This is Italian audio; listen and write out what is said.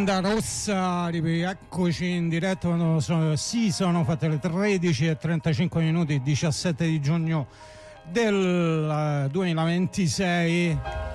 Onda rossa, eccoci in diretta quando sono fatte le 13:35, 17 di giugno del 2026.